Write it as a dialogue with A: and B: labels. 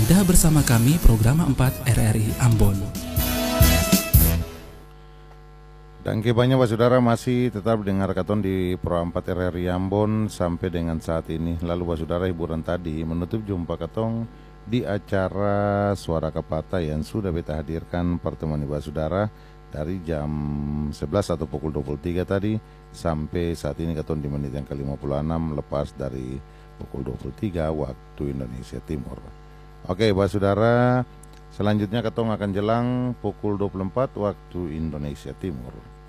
A: Anda bersama kami program 4 RRI Ambon.
B: Dan banyak saudara masih tetap dengar katon di Pro 4 RRI Ambon sampai dengan saat ini. Lalu saudara, hiburan tadi menutup jumpa katong di acara Suara Kapata yang sudah kita hadirkan pertemuan saudara dari jam 11 atau pukul 23 tadi sampai saat ini katon di menit yang ke-56 lepas dari pukul 23 waktu Indonesia Timur. Oke, saudara, selanjutnya katong akan jelang pukul 24 waktu Indonesia Timur.